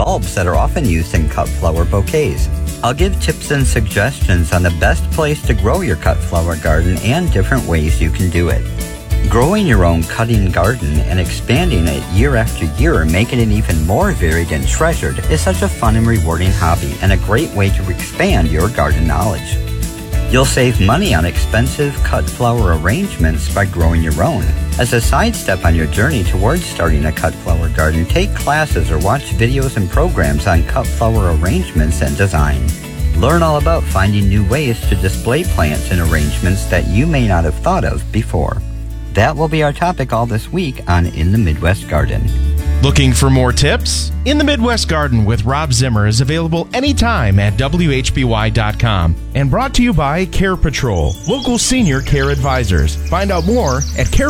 bulbs that are often used in cut flower bouquets. I'll give tips and suggestions on the best place to grow your cut flower garden and different ways you can do it. Growing your own cutting garden and expanding it year after year, making it even more varied and treasured, is such a fun and rewarding hobby and a great way to expand your garden knowledge. You'll save money on expensive cut flower arrangements by growing your own. As a side step on your journey towards starting a cut flower garden, take classes or watch videos and programs on cut flower arrangements and design. Learn all about finding new ways to display plants and arrangements that you may not have thought of before. That will be our topic all this week on In the Midwest Garden. Looking for more tips? In the Midwest Garden with Rob Zimmer is available anytime at WHBY.com and brought to you by Care Patrol, local senior care advisors. Find out more at